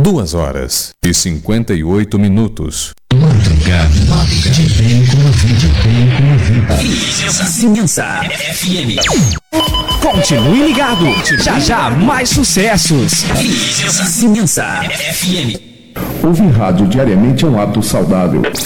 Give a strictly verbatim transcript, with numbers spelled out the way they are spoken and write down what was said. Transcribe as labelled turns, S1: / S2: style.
S1: Duas horas e cinquenta e oito minutos.
S2: Madrugada, de bem com a vida, de bem com a vida. Vizinhança F M.
S3: Continue ligado, já já mais sucessos.
S2: Vizinhança F M.
S4: Ouvir rádio diariamente é um hábito saudável.